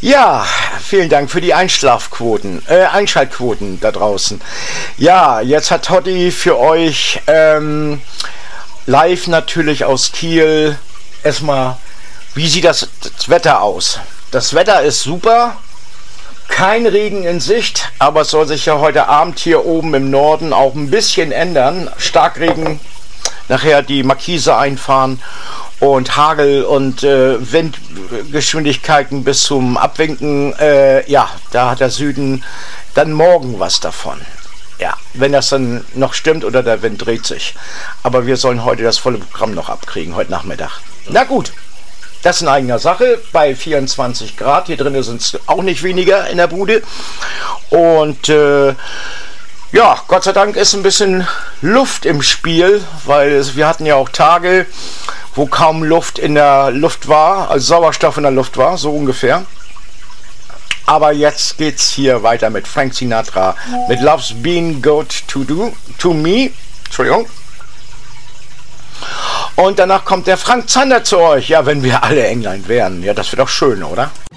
Ja, vielen Dank für die Einschaltquoten da draußen. Ja, jetzt hat Totti für euch live natürlich aus Kiel erstmal, wie sieht das Wetter aus? Das Wetter ist super, kein Regen in Sicht, aber es soll sich ja heute Abend hier oben im Norden auch ein bisschen ändern. Starkregen, nachher die Markise einfahren. Und Hagel und Windgeschwindigkeiten bis zum Abwinken, ja, da hat der Süden dann morgen was davon. Ja, wenn das dann noch stimmt oder der Wind dreht sich. Aber wir sollen heute das volle Programm noch abkriegen, heute Nachmittag. Na gut, das ist in eigener Sache, bei 24 Grad, hier drinnen sind es auch nicht weniger in der Bude. Und ja, Gott sei Dank ist ein bisschen Luft im Spiel, weil wir hatten ja auch Tage, wo kaum Luft in der Luft war, also Sauerstoff in der Luft war, so ungefähr. Aber jetzt geht's hier weiter mit Frank Sinatra, mit Love's Been Good to Me. Entschuldigung. Und danach kommt der Frank Zander zu euch. Ja, wenn wir alle England wären. Ja, das wäre doch schön, oder?